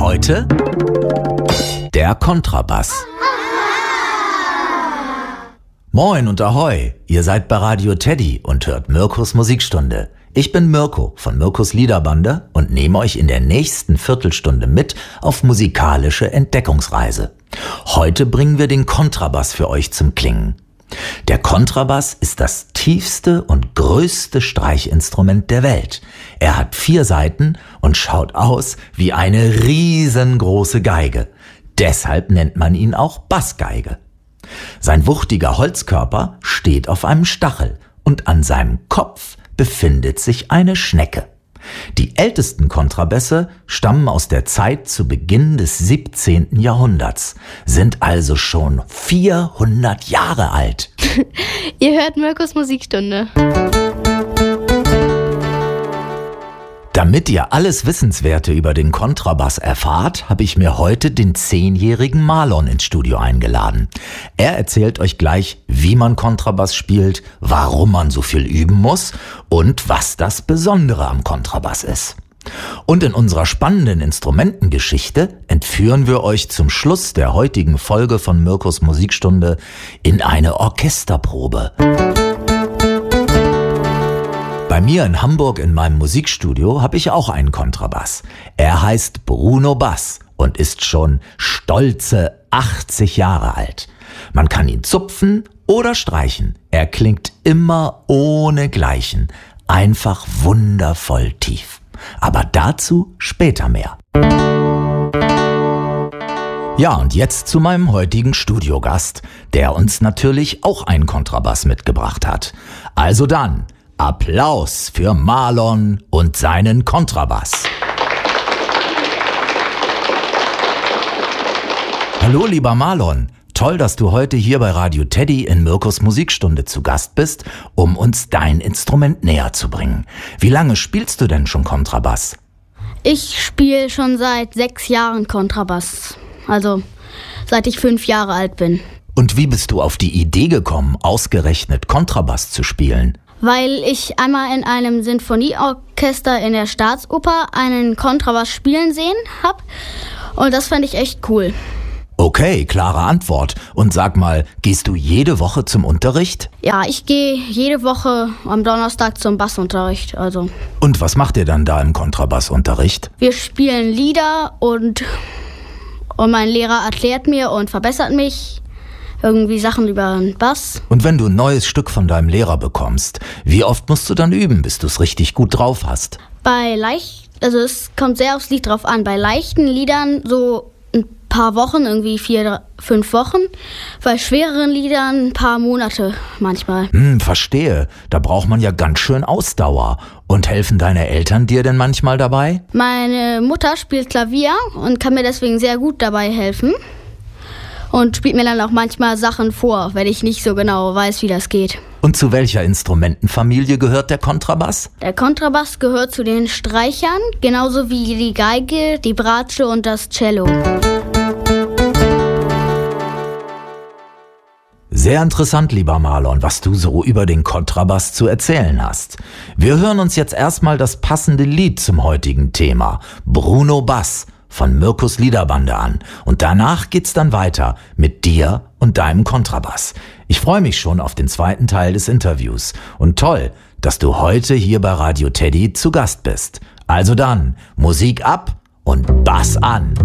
Heute der Kontrabass. Moin und Ahoi, ihr seid bei Radio Teddy und hört Mirkos Musikstunde. Ich bin Mirko von Mirkos Liederbande und nehme euch in der nächsten Viertelstunde mit auf musikalische Entdeckungsreise. Heute bringen wir den Kontrabass für euch zum Klingen. Der Kontrabass ist das tiefste und größte Streichinstrument der Welt. Er hat 4 Saiten und schaut aus wie eine riesengroße Geige. Deshalb nennt man ihn auch Bassgeige. Sein wuchtiger Holzkörper steht auf einem Stachel und an seinem Kopf befindet sich eine Schnecke. Die ältesten Kontrabässe stammen aus der Zeit zu Beginn des 17. Jahrhunderts, sind also schon 400 Jahre alt. Ihr hört Mirkos Musikstunde. Damit ihr alles Wissenswerte über den Kontrabass erfahrt, habe ich mir heute den 10-jährigen Marlon ins Studio eingeladen. Er erzählt euch gleich, wie man Kontrabass spielt, warum man so viel üben muss und was das Besondere am Kontrabass ist. Und in unserer spannenden Instrumentengeschichte entführen wir euch zum Schluss der heutigen Folge von Mirkos Musikstunde in eine Orchesterprobe. Bei mir in Hamburg in meinem Musikstudio habe ich auch einen Kontrabass. Er heißt Bruno Bass und ist schon stolze 80 Jahre alt. Man kann ihn zupfen oder streichen. Er klingt immer ohnegleichen. Einfach wundervoll tief. Aber dazu später mehr. Ja, und jetzt zu meinem heutigen Studiogast, der uns natürlich auch einen Kontrabass mitgebracht hat. Also dann, Applaus für Marlon und seinen Kontrabass. Hallo lieber Marlon, toll, dass du heute hier bei Radio Teddy in Mirkos Musikstunde zu Gast bist, um uns dein Instrument näher zu bringen. Wie lange spielst du denn schon Kontrabass? Ich spiele schon seit 6 Jahren Kontrabass, also seit ich 5 Jahre alt bin. Und wie bist du auf die Idee gekommen, ausgerechnet Kontrabass zu spielen? Weil ich einmal in einem Sinfonieorchester in der Staatsoper einen Kontrabass spielen sehen habe und das fand ich echt cool. Okay, klare Antwort. Und sag mal, gehst du jede Woche zum Unterricht? Ja, ich gehe jede Woche am Donnerstag zum Bassunterricht. Und was macht ihr dann da im Kontrabassunterricht? Wir spielen Lieder und mein Lehrer erklärt mir und verbessert mich irgendwie Sachen über den Bass. Und wenn du ein neues Stück von deinem Lehrer bekommst, wie oft musst du dann üben, bis du es richtig gut drauf hast? Es kommt sehr aufs Lied drauf an. Bei leichten Liedern so ein paar Wochen, irgendwie 4, 5 Wochen. Bei schwereren Liedern ein paar Monate manchmal. Verstehe. Da braucht man ja ganz schön Ausdauer. Und helfen deine Eltern dir denn manchmal dabei? Meine Mutter spielt Klavier und kann mir deswegen sehr gut dabei helfen. Und spielt mir dann auch manchmal Sachen vor, wenn ich nicht so genau weiß, wie das geht. Und zu welcher Instrumentenfamilie gehört der Kontrabass? Der Kontrabass gehört zu den Streichern, genauso wie die Geige, die Bratsche und das Cello. Sehr interessant, lieber Marlon, was du so über den Kontrabass zu erzählen hast. Wir hören uns jetzt erstmal das passende Lied zum heutigen Thema, Bruno Bass von Mirkos Liederbande an. Und danach geht's dann weiter mit dir und deinem Kontrabass. Ich freue mich schon auf den zweiten Teil des Interviews. Und toll, dass du heute hier bei Radio Teddy zu Gast bist. Also dann, Musik ab und Bass an.